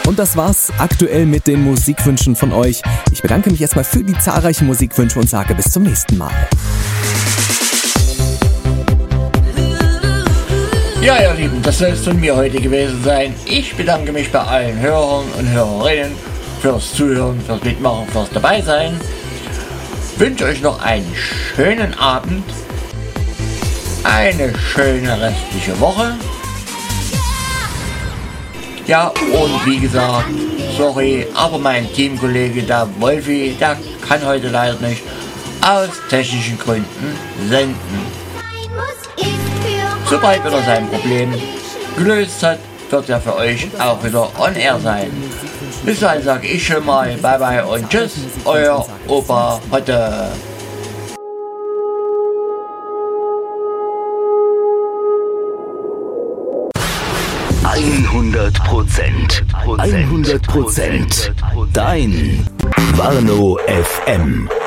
Und das war's aktuell mit den Musikwünschen von euch. Ich bedanke mich erstmal für die zahlreichen Musikwünsche und sage bis zum nächsten Mal. Ja, ihr Lieben, das soll es von mir heute gewesen sein. Ich bedanke mich bei allen Hörern und Hörerinnen fürs Zuhören, fürs Mitmachen, fürs Dabeisein. Wünsche euch noch einen schönen Abend, eine schöne restliche Woche. Ja, und wie gesagt, sorry, aber mein Teamkollege, der Wolfi, der kann heute leider nicht aus technischen Gründen senden. Sobald er sein Problem gelöst hat, wird er für euch auch wieder on air sein. Bis dahin sage ich schon mal bye bye und tschüss, euer Opa Hotte. 100%. Dein Warnow FM.